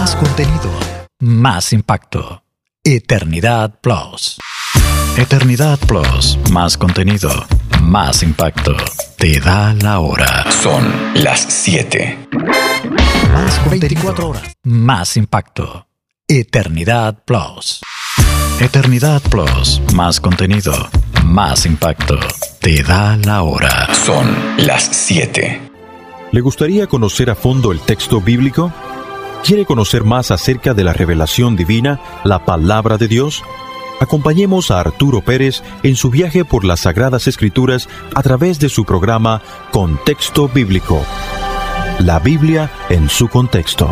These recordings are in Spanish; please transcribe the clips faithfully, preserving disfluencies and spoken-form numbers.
Más contenido, más impacto. Eternidad Plus. Eternidad Plus, más contenido, más impacto. Te da la hora. Son las siete. Más contenido, veinticuatro horas. Más impacto. Eternidad Plus. Eternidad Plus, más contenido, más impacto. Te da la hora. Son las siete. ¿Le gustaría conocer a fondo el texto bíblico? ¿Quiere conocer más acerca de la revelación divina, la palabra de Dios? Acompañemos a Arturo Pérez en su viaje por las Sagradas Escrituras a través de su programa Contexto Bíblico. La Biblia en su contexto.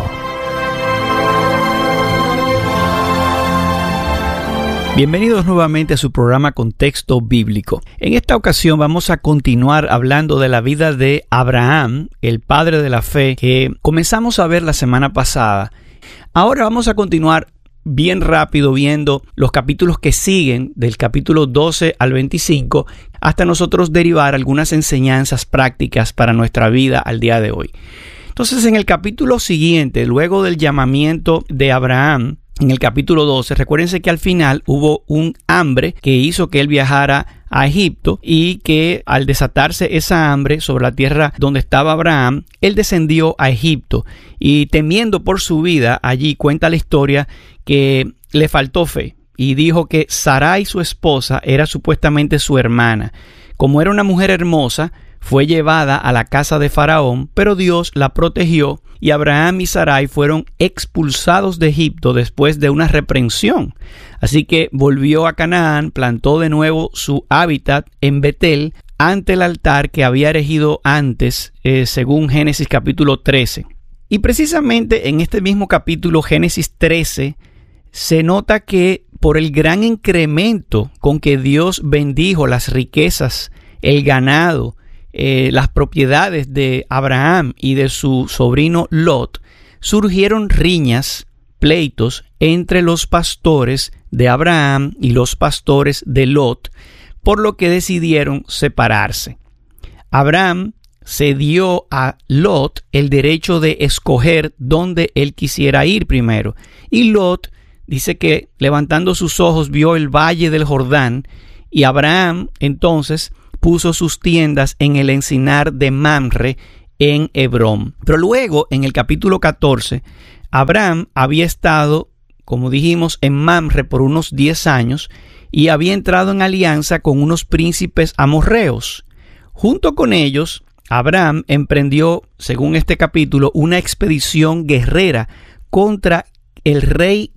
Bienvenidos nuevamente a su programa Contexto Bíblico. En esta ocasión vamos a continuar hablando de la vida de Abraham, el padre de la fe, que comenzamos a ver la semana pasada. Ahora vamos a continuar bien rápido viendo los capítulos que siguen, del capítulo doce al veinticinco, hasta nosotros derivar algunas enseñanzas prácticas para nuestra vida al día de hoy. Entonces, en el capítulo siguiente, luego del llamamiento de Abraham, en el capítulo doce, recuérdense que al final hubo un hambre que hizo que él viajara a Egipto y que al desatarse esa hambre sobre la tierra donde estaba Abraham, él descendió a Egipto y temiendo por su vida, allí cuenta la historia que le faltó fe y dijo que Sarai, su esposa, era supuestamente su hermana. Como era una mujer hermosa, fue llevada a la casa de Faraón, pero Dios la protegió y Abraham y Sarai fueron expulsados de Egipto después de una reprensión. Así que volvió a Canaán, plantó de nuevo su hábitat en Betel ante el altar que había erigido antes, eh, según Génesis capítulo trece. Y precisamente en este mismo capítulo, Génesis trece, se nota que por el gran incremento con que Dios bendijo las riquezas, el ganado, Eh, las propiedades de Abraham y de su sobrino Lot, surgieron riñas, pleitos entre los pastores de Abraham y los pastores de Lot, por lo que decidieron separarse. Abraham cedió a Lot el derecho de escoger dónde él quisiera ir primero, y Lot dice que levantando sus ojos vio el valle del Jordán, y Abraham entonces puso sus tiendas en el encinar de Mamre en Hebrón. Pero luego, en el capítulo catorce, Abraham había estado, como dijimos, en Mamre por unos diez años y había entrado en alianza con unos príncipes amorreos. Junto con ellos, Abraham emprendió, según este capítulo, una expedición guerrera contra el rey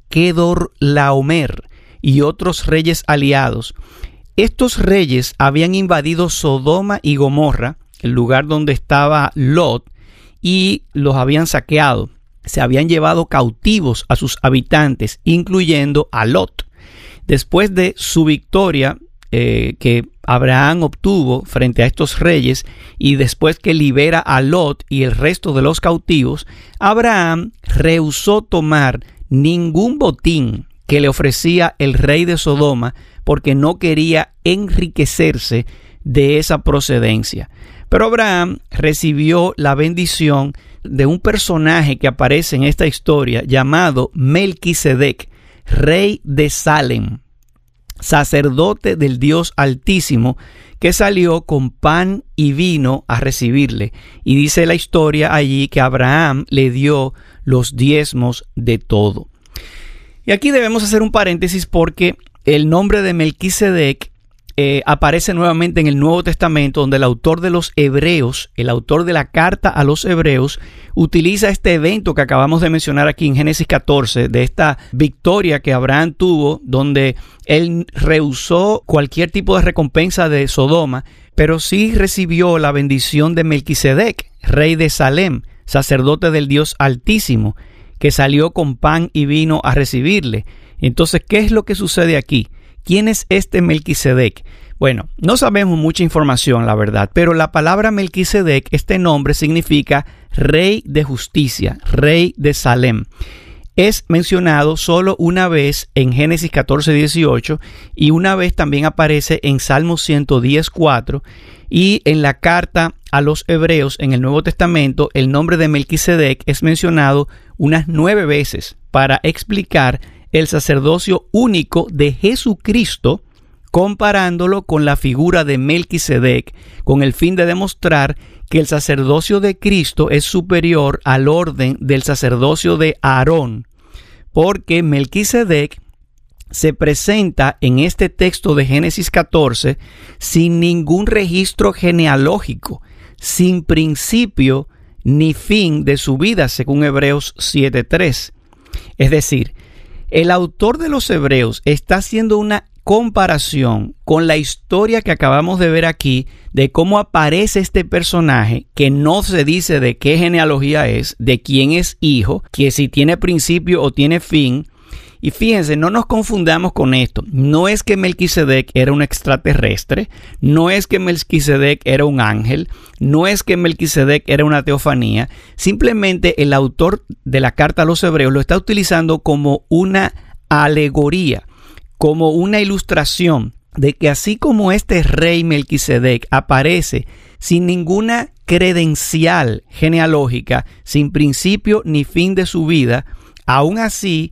Kedorlaomer y otros reyes aliados. Estos reyes habían invadido Sodoma y Gomorra, el lugar donde estaba Lot, y los habían saqueado. Se habían llevado cautivos a sus habitantes, incluyendo a Lot. Después de su victoria eh, que Abraham obtuvo frente a estos reyes, y después que libera a Lot y el resto de los cautivos, Abraham rehusó tomar ningún botín que le ofrecía el rey de Sodoma, porque no quería enriquecerse de esa procedencia. Pero Abraham recibió la bendición de un personaje que aparece en esta historia llamado Melquisedec, rey de Salem, sacerdote del Dios Altísimo, que salió con pan y vino a recibirle. Y dice la historia allí que Abraham le dio los diezmos de todo. Y aquí debemos hacer un paréntesis porque el nombre de Melquisedec eh, aparece nuevamente en el Nuevo Testamento, donde el autor de los Hebreos, el autor de la carta a los Hebreos, utiliza este evento que acabamos de mencionar aquí en Génesis catorce, de esta victoria que Abraham tuvo, donde él rehusó cualquier tipo de recompensa de Sodoma, pero sí recibió la bendición de Melquisedec, rey de Salem, sacerdote del Dios Altísimo, que salió con pan y vino a recibirle. Entonces, ¿qué es lo que sucede aquí? ¿Quién es este Melquisedec? Bueno, no sabemos mucha información, la verdad, pero la palabra Melquisedec, este nombre significa rey de justicia, rey de Salem. Es mencionado solo una vez en Génesis catorce dieciocho y una vez también aparece en Salmo ciento diez cuatro, y en la carta a los Hebreos en el Nuevo Testamento el nombre de Melquisedec es mencionado unas nueve veces para explicar el sacerdocio único de Jesucristo, comparándolo con la figura de Melquisedec, con el fin de demostrar que el sacerdocio de Cristo es superior al orden del sacerdocio de Aarón, porque Melquisedec se presenta en este texto de Génesis catorce sin ningún registro genealógico, sin principio ni fin de su vida, según Hebreos siete tres. Es decir, el autor de los Hebreos está haciendo una comparación con la historia que acabamos de ver aquí de cómo aparece este personaje que no se dice de qué genealogía es, de quién es hijo, que si tiene principio o tiene fin. Y fíjense, no nos confundamos con esto. No es que Melquisedec era un extraterrestre, no es que Melquisedec era un ángel, no es que Melquisedec era una teofanía. Simplemente el autor de la carta a los Hebreos lo está utilizando como una alegoría, como una ilustración de que así como este rey Melquisedec aparece sin ninguna credencial genealógica, sin principio ni fin de su vida, aún así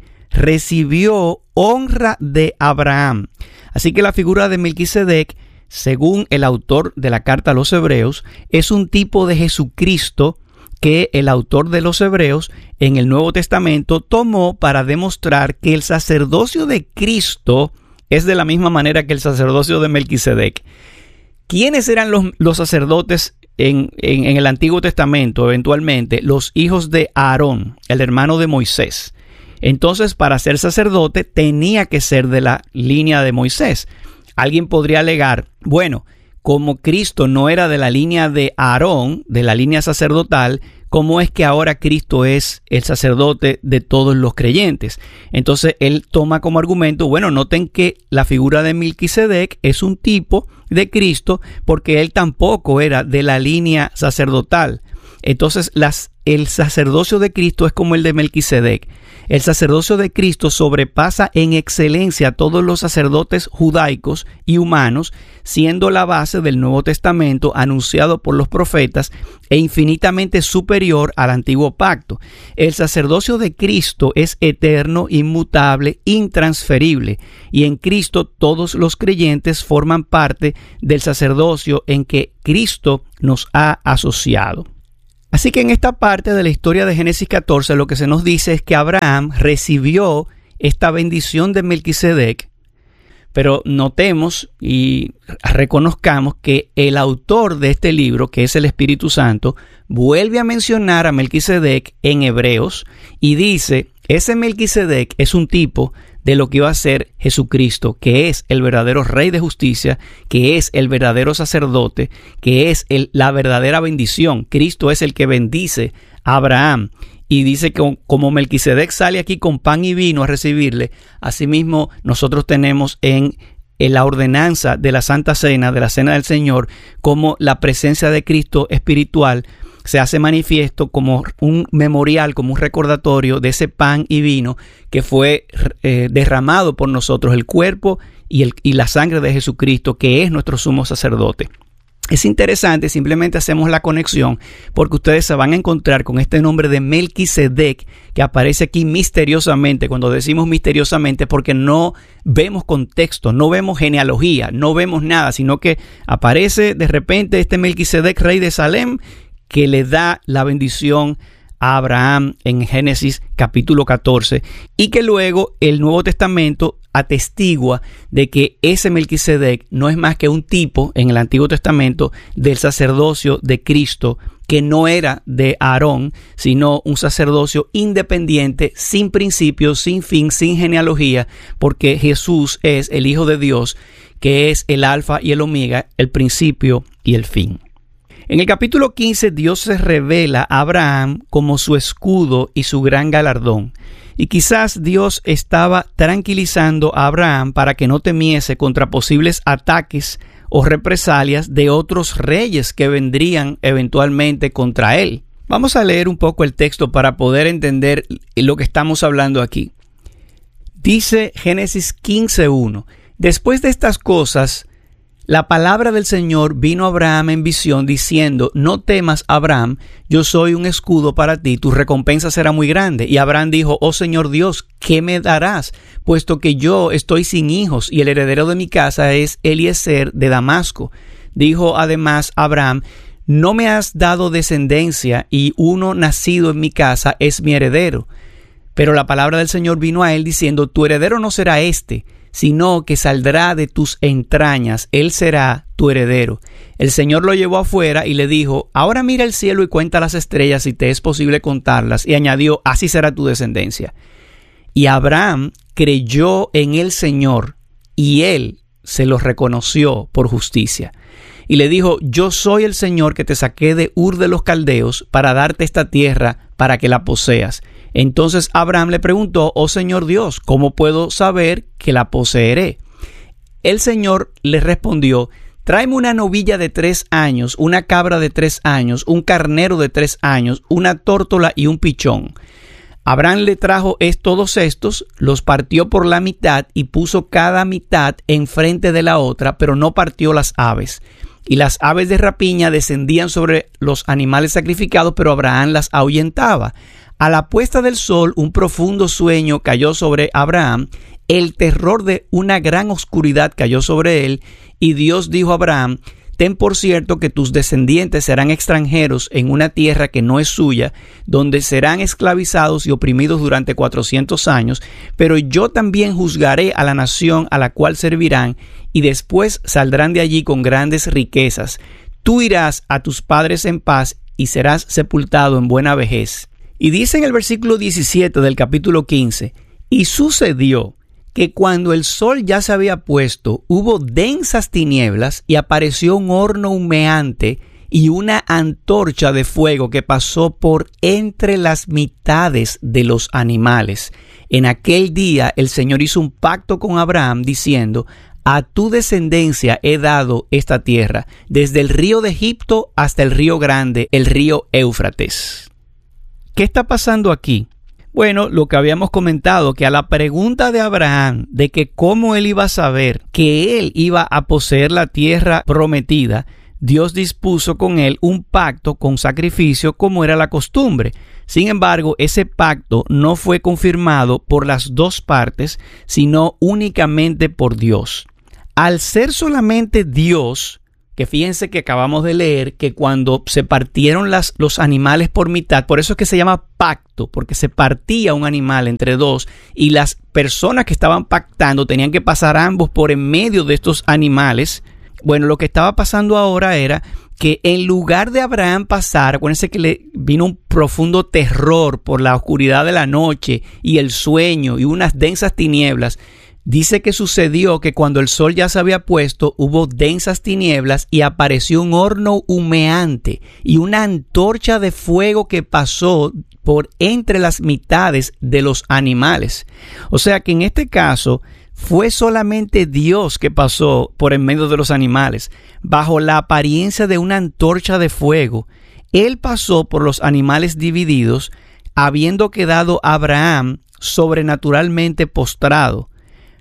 recibió honra de Abraham. Así que la figura de Melquisedec, según el autor de la carta a los Hebreos, es un tipo de Jesucristo que el autor de los Hebreos en el Nuevo Testamento tomó para demostrar que el sacerdocio de Cristo es de la misma manera que el sacerdocio de Melquisedec. ¿Quiénes eran los, los sacerdotes en, en, en el Antiguo Testamento? Eventualmente, los hijos de Aarón, el hermano de Moisés. Entonces, para ser sacerdote tenía que ser de la línea de Moisés. Alguien podría alegar, bueno, como Cristo no era de la línea de Aarón, de la línea sacerdotal, ¿cómo es que ahora Cristo es el sacerdote de todos los creyentes? Entonces él toma como argumento, bueno, noten que la figura de Melquisedec es un tipo de Cristo porque él tampoco era de la línea sacerdotal. Entonces las, el sacerdocio de Cristo es como el de Melquisedec. El sacerdocio de Cristo sobrepasa en excelencia a todos los sacerdotes judaicos y humanos, siendo la base del Nuevo Testamento anunciado por los profetas e infinitamente superior al Antiguo Pacto. El sacerdocio de Cristo es eterno, inmutable, intransferible, y en Cristo todos los creyentes forman parte del sacerdocio en que Cristo nos ha asociado. Así que en esta parte de la historia de Génesis catorce lo que se nos dice es que Abraham recibió esta bendición de Melquisedec, pero notemos y reconozcamos que el autor de este libro, que es el Espíritu Santo, vuelve a mencionar a Melquisedec en Hebreos y dice, ese Melquisedec es un tipo de lo que iba a ser Jesucristo, que es el verdadero Rey de justicia, que es el verdadero sacerdote, que es el, la verdadera bendición. Cristo es el que bendice a Abraham. Y dice que como Melquisedec sale aquí con pan y vino a recibirle, asimismo nosotros tenemos en, en la ordenanza de la Santa Cena, de la Cena del Señor, como la presencia de Cristo espiritual se hace manifiesto como un memorial, como un recordatorio de ese pan y vino que fue eh, derramado por nosotros, el cuerpo y, el, y la sangre de Jesucristo, que es nuestro sumo sacerdote. Es interesante, simplemente hacemos la conexión porque ustedes se van a encontrar con este nombre de Melquisedec que aparece aquí misteriosamente. Cuando decimos misteriosamente, porque no vemos contexto, no vemos genealogía, no vemos nada, sino que aparece de repente este Melquisedec, rey de Salem, que le da la bendición a Abraham en Génesis capítulo catorce, y que luego el Nuevo Testamento atestigua de que ese Melquisedec no es más que un tipo en el Antiguo Testamento del sacerdocio de Cristo, que no era de Aarón, sino un sacerdocio independiente, sin principio, sin fin, sin genealogía, porque Jesús es el Hijo de Dios, que es el Alfa y el Omega, el principio y el fin. En el capítulo quince, Dios se revela a Abraham como su escudo y su gran galardón. Y quizás Dios estaba tranquilizando a Abraham para que no temiese contra posibles ataques o represalias de otros reyes que vendrían eventualmente contra él. Vamos a leer un poco el texto para poder entender lo que estamos hablando aquí. Dice Génesis quince uno: Después de estas cosas, La palabra del Señor vino a Abraham en visión diciendo: no temas, Abraham, yo soy un escudo para ti, tu recompensa será muy grande. Y Abraham dijo: oh Señor Dios, ¿qué me darás? Puesto que yo estoy sin hijos y el heredero de mi casa es Eliezer de Damasco. Dijo además Abraham: no me has dado descendencia y uno nacido en mi casa es mi heredero. Pero la palabra del Señor vino a él diciendo: tu heredero no será este, sino que saldrá de tus entrañas, él será tu heredero. El Señor lo llevó afuera y le dijo: ahora mira el cielo y cuenta las estrellas si te es posible contarlas. Y añadió: así será tu descendencia. Y Abraham creyó en el Señor y él se lo reconoció por justicia. Y le dijo: yo soy el Señor que te saqué de Ur de los Caldeos para darte esta tierra para que la poseas. Entonces Abraham le preguntó: oh Señor Dios, ¿cómo puedo saber que la poseeré? El Señor le respondió: tráeme una novilla de tres años, una cabra de tres años, un carnero de tres años, una tórtola y un pichón. Abraham le trajo es, todos estos, los partió por la mitad y puso cada mitad enfrente de la otra, pero no partió las aves. Y las aves de rapiña descendían sobre los animales sacrificados, pero Abraham las ahuyentaba. A la puesta del sol, un profundo sueño cayó sobre Abraham, el terror de una gran oscuridad cayó sobre él, y Dios dijo a Abraham: ten por cierto que tus descendientes serán extranjeros en una tierra que no es suya, donde serán esclavizados y oprimidos durante cuatrocientos años, pero yo también juzgaré a la nación a la cual servirán, y después saldrán de allí con grandes riquezas. Tú irás a tus padres en paz y serás sepultado en buena vejez. Y dice en el versículo diecisiete del capítulo quince: y sucedió que cuando el sol ya se había puesto, hubo densas tinieblas y apareció un horno humeante y una antorcha de fuego que pasó por entre las mitades de los animales. En aquel día el Señor hizo un pacto con Abraham diciendo: a tu descendencia he dado esta tierra, desde el río de Egipto hasta el río grande, el río Éufrates. ¿Qué está pasando aquí? Bueno, lo que habíamos comentado, que a la pregunta de Abraham de que cómo él iba a saber que él iba a poseer la tierra prometida, Dios dispuso con él un pacto con sacrificio como era la costumbre. Sin embargo, ese pacto no fue confirmado por las dos partes, sino únicamente por Dios. Al ser solamente Dios, que fíjense que acabamos de leer que cuando se partieron las, los animales por mitad, por eso es que se llama pacto, porque se partía un animal entre dos y las personas que estaban pactando tenían que pasar ambos por en medio de estos animales. Bueno, lo que estaba pasando ahora era que en lugar de Abraham pasar, acuérdense que le vino un profundo terror por la oscuridad de la noche y el sueño y unas densas tinieblas. Dice que sucedió que cuando el sol ya se había puesto, hubo densas tinieblas y apareció un horno humeante y una antorcha de fuego que pasó por entre las mitades de los animales. O sea que en este caso fue solamente Dios que pasó por en medio de los animales, bajo la apariencia de una antorcha de fuego. Él pasó por los animales divididos, habiendo quedado Abraham sobrenaturalmente postrado.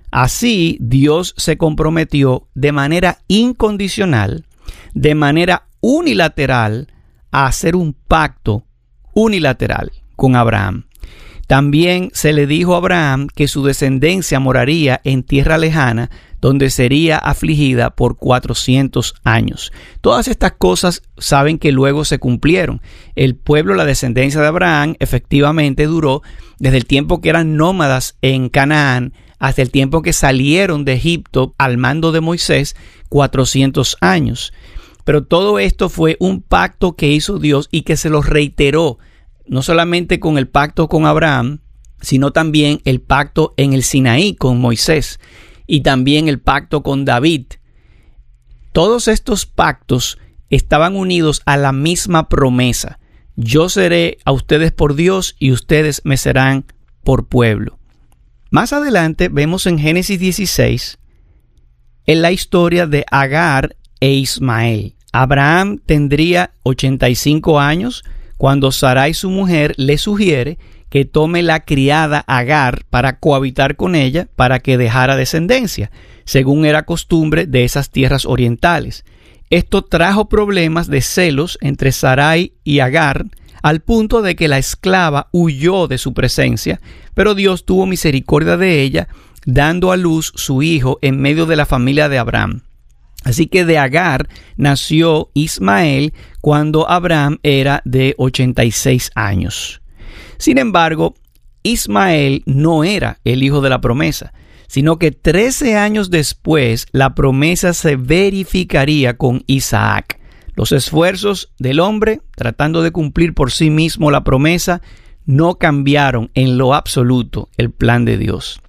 Así, Dios se comprometió de manera incondicional, de manera unilateral, a hacer un pacto unilateral con Abraham. También se le dijo a Abraham que su descendencia moraría en tierra lejana, donde sería afligida por cuatrocientos años. Todas estas cosas saben que luego se cumplieron. El pueblo, la descendencia de Abraham, efectivamente duró desde el tiempo que eran nómadas en Canaán hasta el tiempo que salieron de Egipto al mando de Moisés, cuatrocientos años. Pero todo esto fue un pacto que hizo Dios y que se lo reiteró, no solamente con el pacto con Abraham, sino también el pacto en el Sinaí con Moisés y también el pacto con David. Todos estos pactos estaban unidos a la misma promesa: yo seré a ustedes por Dios y ustedes me serán por pueblo. Más adelante vemos en Génesis dieciséis en la historia de Agar e Ismael. Abraham tendría ochenta y cinco años cuando Sarai, su mujer, le sugiere que tome la criada Agar para cohabitar con ella para que dejara descendencia, según era costumbre de esas tierras orientales. Esto trajo problemas de celos entre Sarai y Agar, al punto de que la esclava huyó de su presencia, pero Dios tuvo misericordia de ella, dando a luz su hijo en medio de la familia de Abraham. Así que de Agar nació Ismael cuando Abraham era de ochenta y seis años. Sin embargo, Ismael no era el hijo de la promesa, sino que trece años después la promesa se verificaría con Isaac. Los esfuerzos del hombre, tratando de cumplir por sí mismo la promesa, no cambiaron en lo absoluto el plan de Dios.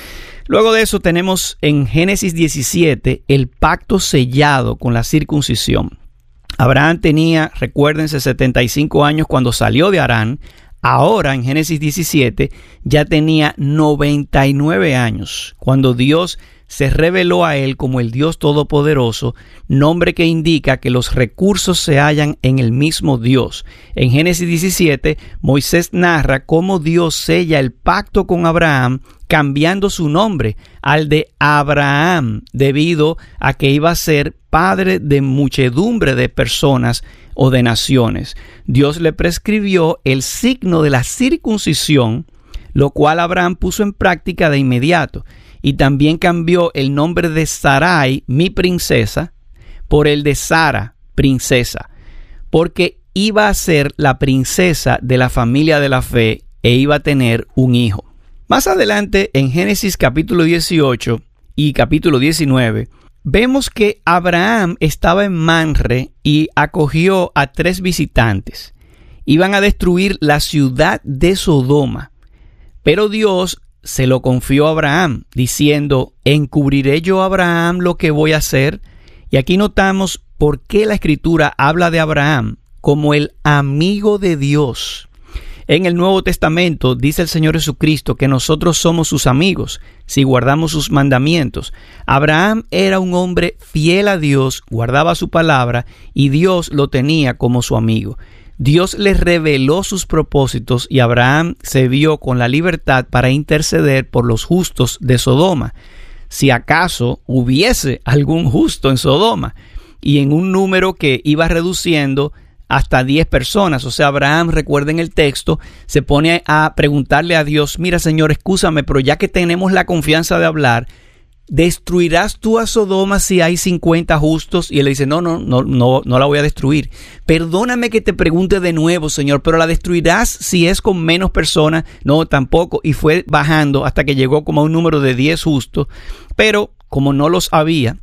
Luego de eso tenemos en Génesis diecisiete el pacto sellado con la circuncisión. Abraham tenía, recuérdense, setenta y cinco años cuando salió de Harán. Ahora, en Génesis diecisiete, ya tenía noventa y nueve años, cuando Dios se reveló a él como el Dios Todopoderoso, nombre que indica que los recursos se hallan en el mismo Dios. En Génesis diecisiete, Moisés narra cómo Dios sella el pacto con Abraham, cambiando su nombre al de Abraham, debido a que iba a ser padre de muchedumbre de personas o de naciones. Dios le prescribió el signo de la circuncisión, lo cual Abraham puso en práctica de inmediato, y también cambió el nombre de Sarai, mi princesa, por el de Sara, princesa, porque iba a ser la princesa de la familia de la fe e iba a tener un hijo. Más adelante, en Génesis capítulo dieciocho y capítulo diecinueve, vemos que Abraham estaba en Manre y acogió a tres visitantes. Iban a destruir la ciudad de Sodoma, pero Dios se lo confió a Abraham, diciendo: ¿encubriré yo a Abraham lo que voy a hacer? Y aquí notamos por qué la Escritura habla de Abraham como el amigo de Dios. En el Nuevo Testamento dice el Señor Jesucristo que nosotros somos sus amigos si guardamos sus mandamientos. Abraham era un hombre fiel a Dios, guardaba su palabra y Dios lo tenía como su amigo. Dios le reveló sus propósitos y Abraham se vio con la libertad para interceder por los justos de Sodoma. Si acaso hubiese algún justo en Sodoma, y en un número que iba reduciendo hasta diez personas. O sea, Abraham, recuerden el texto, se pone a preguntarle a Dios: mira, Señor, excúsame, pero ya que tenemos la confianza de hablar, ¿destruirás tú a Sodoma si hay cincuenta justos? Y él le dice: no, no, no, no, no la voy a destruir. Perdóname que te pregunte de nuevo, Señor, pero ¿la destruirás si es con menos personas? No, tampoco. Y fue bajando hasta que llegó como a un número de diez justos. Pero como no los había,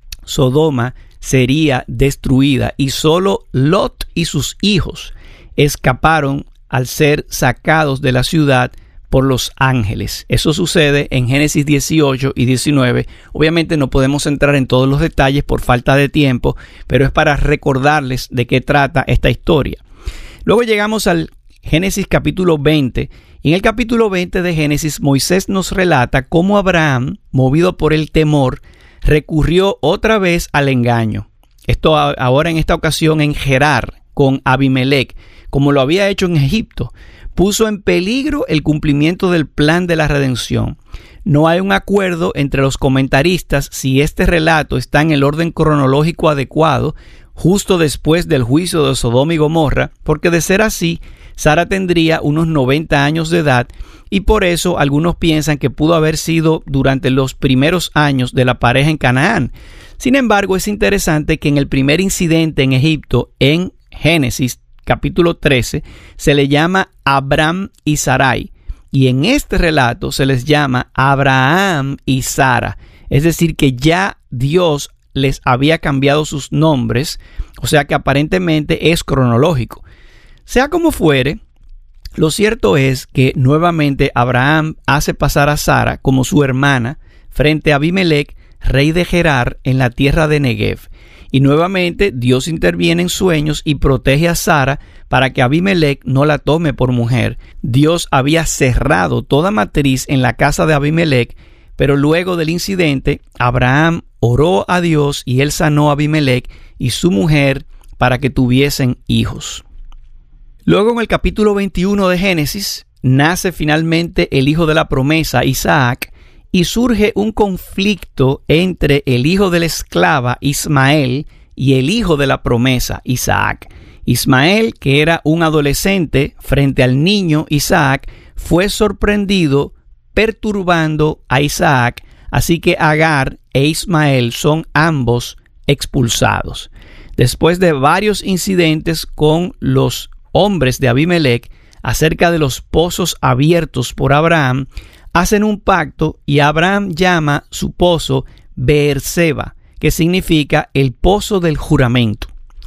Sodoma sería destruida y solo Lot y sus hijos escaparon al ser sacados de la ciudad por los ángeles. Eso sucede en Génesis dieciocho y diecinueve. Obviamente no podemos entrar en todos los detalles por falta de tiempo, pero es para recordarles de qué trata esta historia. Luego llegamos al Génesis capítulo veinte. Y en el capítulo veinte de Génesis, Moisés nos relata cómo Abraham, movido por el temor, recurrió otra vez al engaño. Esto ahora en esta ocasión en Gerar con Abimelech, como lo había hecho en Egipto. Puso en peligro el cumplimiento del plan de la redención. No hay un acuerdo entre los comentaristas si este relato está en el orden cronológico adecuado, justo después del juicio de Sodoma y Gomorra, porque de ser así, Sara tendría unos noventa años de edad y por eso algunos piensan que pudo haber sido durante los primeros años de la pareja en Canaán. Sin embargo, es interesante que en el primer incidente en Egipto, en Génesis capítulo trece, se le llama Abram y Sarai, y en este relato se les llama Abraham y Sara. Es decir, que ya Dios les había cambiado sus nombres, o sea que aparentemente es cronológico. Sea como fuere, lo cierto es que nuevamente Abraham hace pasar a Sara como su hermana frente a Abimelech, rey de Gerar, en la tierra de Negev. Y nuevamente Dios interviene en sueños y protege a Sara para que Abimelech no la tome por mujer. Dios había cerrado toda matriz en la casa de Abimelech, pero luego del incidente, Abraham oró a Dios y él sanó a Abimelech y su mujer para que tuviesen hijos. Luego en el capítulo veintiuno de Génesis, nace finalmente el hijo de la promesa, Isaac, y surge un conflicto entre el hijo de la esclava, Ismael, y el hijo de la promesa, Isaac. Ismael, que era un adolescente frente al niño Isaac, fue sorprendido perturbando a Isaac, así que Agar e Ismael son ambos expulsados. Después de varios incidentes con los hombres de Abimelech acerca de los pozos abiertos por Abraham, hacen un pacto y Abraham llama su pozo Beerseba, que significa el pozo del juramento.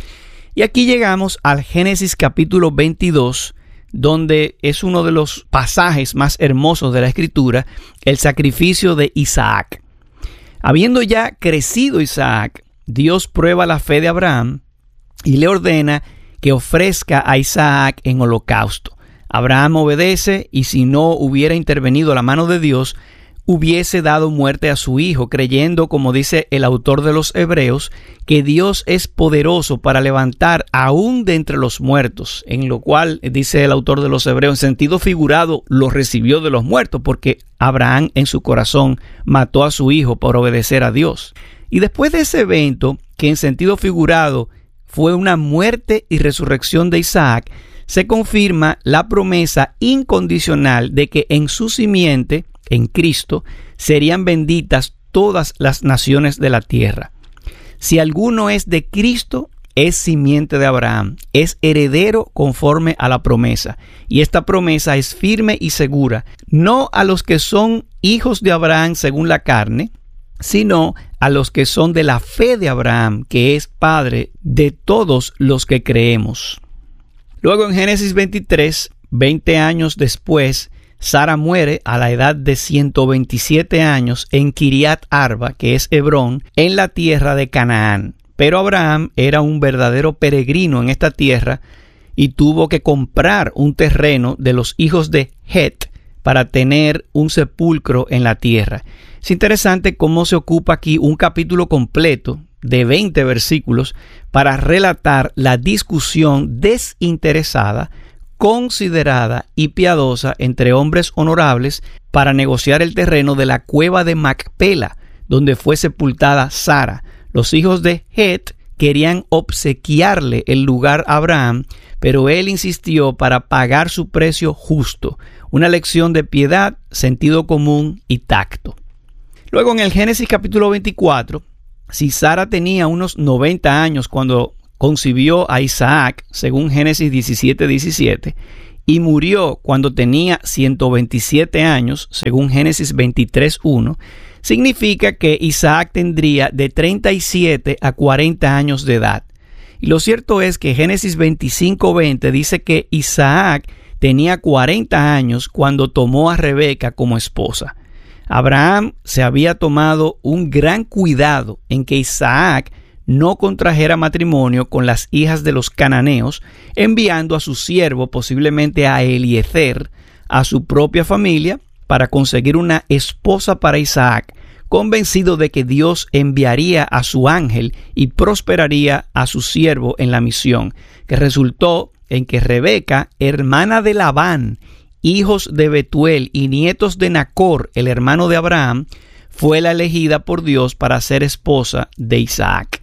Y aquí llegamos al Génesis capítulo veintidós, donde es uno de los pasajes más hermosos de la Escritura, el sacrificio de Isaac. Habiendo ya crecido Isaac, Dios prueba la fe de Abraham y le ordena que ofrezca a Isaac en holocausto. Abraham obedece y si no hubiera intervenido la mano de Dios, hubiese dado muerte a su hijo, creyendo, como dice el autor de los Hebreos, que Dios es poderoso para levantar aún de entre los muertos, en lo cual, dice el autor de los Hebreos, en sentido figurado, lo recibió de los muertos, porque Abraham en su corazón mató a su hijo por obedecer a Dios. Y después de ese evento, que en sentido figurado fue una muerte y resurrección de Isaac, se confirma la promesa incondicional de que en su simiente, en Cristo, serían benditas todas las naciones de la tierra. Si alguno es de Cristo, es simiente de Abraham, es heredero conforme a la promesa. Y esta promesa es firme y segura, no a los que son hijos de Abraham según la carne, sino a los que son de la fe de Abraham, que es padre de todos los que creemos. Luego en Génesis veintitrés, veinte años después, Sara muere a la edad de ciento veintisiete años en Kiriat Arba, que es Hebrón, en la tierra de Canaán. Pero Abraham era un verdadero peregrino en esta tierra y tuvo que comprar un terreno de los hijos de Het para tener un sepulcro en la tierra. Es interesante cómo se ocupa aquí un capítulo completo de veinte versículos para relatar la discusión desinteresada, considerada y piadosa entre hombres honorables para negociar el terreno de la cueva de Macpela, donde fue sepultada Sara. Los hijos de Het querían obsequiarle el lugar a Abraham, pero él insistió para pagar su precio justo, una lección de piedad, sentido común y tacto. Luego en el Génesis capítulo veinticuatro, si Sara tenía unos noventa años cuando concibió a Isaac, según Génesis diecisiete diecisiete, y murió cuando tenía ciento veintisiete años, según Génesis veintitrés uno, significa que Isaac tendría de treinta y siete a cuarenta años de edad. Y lo cierto es que Génesis veinticinco veinte dice que Isaac tenía cuarenta años cuando tomó a Rebeca como esposa. Abraham se había tomado un gran cuidado en que Isaac no contrajera matrimonio con las hijas de los cananeos, enviando a su siervo, posiblemente a Eliezer, a su propia familia, para conseguir una esposa para Isaac, convencido de que Dios enviaría a su ángel y prosperaría a su siervo en la misión, que resultó en que Rebeca, hermana de Labán, hijos de Betuel y nietos de Nacor, el hermano de Abraham, fue la elegida por Dios para ser esposa de Isaac.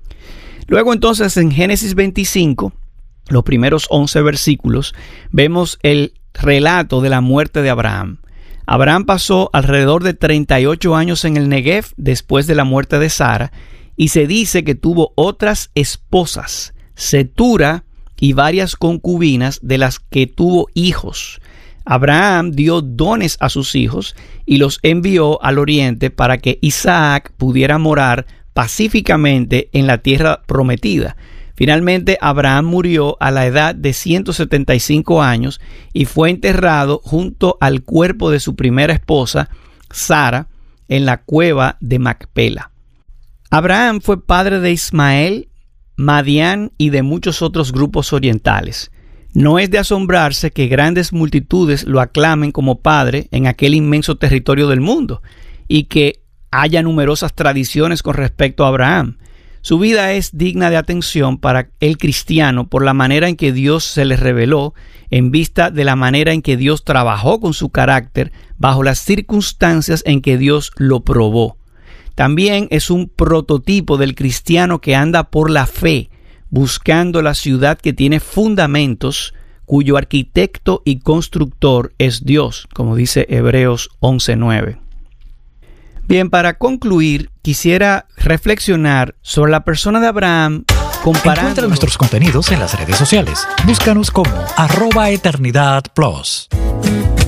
Luego entonces en Génesis veinticinco, los primeros once versículos, vemos el relato de la muerte de Abraham. Abraham pasó alrededor de treinta y ocho años en el Negev después de la muerte de Sara, y se dice que tuvo otras esposas, Cetura y varias concubinas de las que tuvo hijos. Abraham dio dones a sus hijos y los envió al oriente para que Isaac pudiera morar pacíficamente en la tierra prometida. Finalmente, Abraham murió a la edad de ciento setenta y cinco años y fue enterrado junto al cuerpo de su primera esposa, Sara, en la cueva de Macpela. Abraham fue padre de Ismael, Madián y de muchos otros grupos orientales. No es de asombrarse que grandes multitudes lo aclamen como padre en aquel inmenso territorio del mundo y que haya numerosas tradiciones con respecto a Abraham. Su vida es digna de atención para el cristiano por la manera en que Dios se le reveló, en vista de la manera en que Dios trabajó con su carácter bajo las circunstancias en que Dios lo probó. También es un prototipo del cristiano que anda por la fe, buscando la ciudad que tiene fundamentos, cuyo arquitecto y constructor es Dios, como dice Hebreos once nueve. Bien, para concluir, quisiera reflexionar sobre la persona de Abraham comparando... Encuentra nuestros contenidos en las redes sociales. Búscanos como arroba Eternidad Plus.